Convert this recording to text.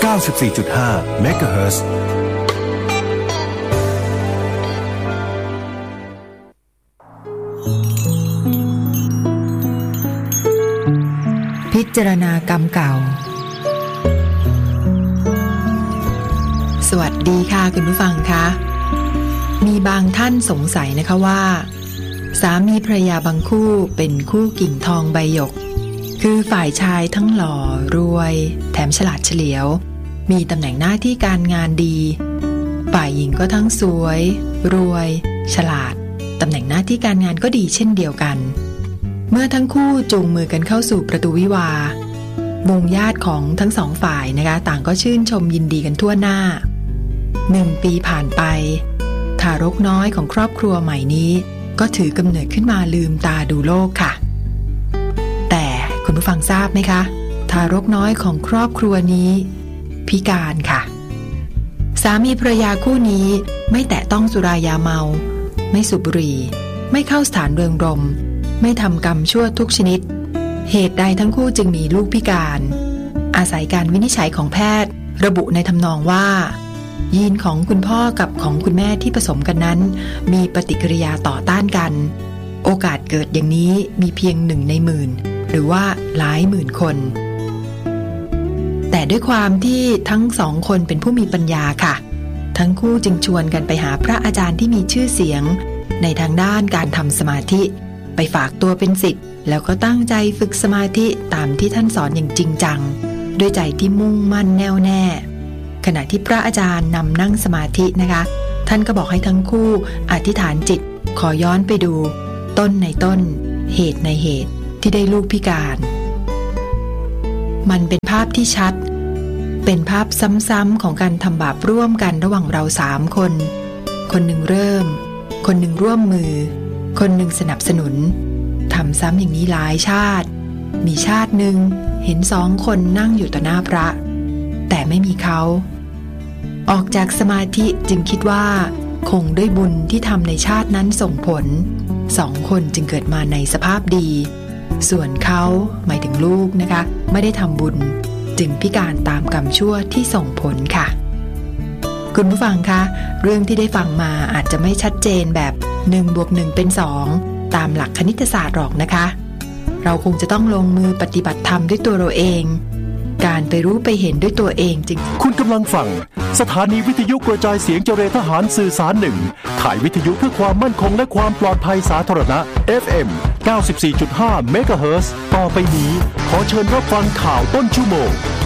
94.5 เมกะเฮิรตซ์พิจารณากรรมเก่าสวัสดีค่ะคุณผู้ฟังคะมีบางท่านสงสัยนะคะว่าสามีภรรยาบางคู่เป็นคู่กิ่งทองใบหยกคือฝ่ายชายทั้งหล่อรวยแถมฉลาดเฉลียวมีตำแหน่งหน้าที่การงานดีฝ่ายหญิงก็ทั้งสวยรวยฉลาดตำแหน่งหน้าที่การงานก็ดีเช่นเดียวกันเมื่อทั้งคู่จูงมือกันเข้าสู่ประตูวิวาห์หมู่ญาติของทั้งสองฝ่ายนะคะต่างก็ชื่นชมยินดีกันทั่วหน้า1 ปีผ่านไปทารกน้อยของครอบครัวใหม่นี้ก็ถือกำเนิดขึ้นมาลืมตาดูโลกค่ะแต่คุณผู้ฟังทราบไหมคะทารกน้อยของครอบครัวนี้พิการค่ะสามีภรรยาคู่นี้ไม่แตะต้องสุรายาเมาไม่สูบบุหรี่ไม่เข้าสถานเริงรมย์ไม่ทำกรรมชั่วทุกชนิดเหตุใดทั้งคู่จึงมีลูกพิการอาศัยการวินิจฉัยของแพทย์ระบุในทำนองว่ายีนของคุณพ่อกับของคุณแม่ที่ผสมกันนั้นมีปฏิกิริยาต่อต้านกันโอกาสเกิดอย่างนี้มีเพียง1 ใน 10,000หรือว่าหลายหมื่นคนแต่ด้วยความที่ทั้ง2 คนเป็นผู้มีปัญญาค่ะทั้งคู่จึงชวนกันไปหาพระอาจารย์ที่มีชื่อเสียงในทางด้านการทำสมาธิไปฝากตัวเป็นศิษย์แล้วก็ตั้งใจฝึกสมาธิตามที่ท่านสอนอย่างจริงจังด้วยใจที่มุ่งมั่นแน่วแน่ขณะที่พระอาจารย์นำนั่งสมาธินะคะท่านก็บอกให้ทั้งคู่อธิษฐานจิตขอย้อนไปดูต้นในต้นเหตุในเหตุที่ได้ลูกพิการมันเป็นภาพที่ชัดเป็นภาพซ้ำๆของการทำบาปร่วมกันระหว่างเรา3 คนคนหนึ่งเริ่มคนหนึ่งร่วมมือคนหนึ่งสนับสนุนทำซ้ำอย่างนี้หลายชาติมีชาติหนึ่งเห็น2 คนนั่งอยู่ต่อหน้าพระแต่ไม่มีเขาออกจากสมาธิจึงคิดว่าคงด้วยบุญที่ทำในชาตินั้นส่งผล2 คนจึงเกิดมาในสภาพดีส่วนเขาหมายถึงลูกนะคะไม่ได้ทำบุญจึงพิการตามกรรมชั่วที่ส่งผลค่ะคุณผู้ฟังคะเรื่องที่ได้ฟังมาอาจจะไม่ชัดเจนแบบ1+1 เป็น 2ตามหลักคณิตศาสตร์หรอกนะคะเราคงจะต้องลงมือปฏิบัติธรรมด้วยตัวเราเองการไปรู้ไปเห็นด้วยตัวเองจริงคุณกำลังฟังสถานีวิทยุกระจายเสียงเจรทหารสื่อสาร1ข่ายวิทยุเพื่อความมั่นคงและความปลอดภัยสาธารณะ FM 94.5 เมกะเฮิรตซ์ต่อไปนี้ขอเชิญรับฟังข่าวต้นชั่วโมง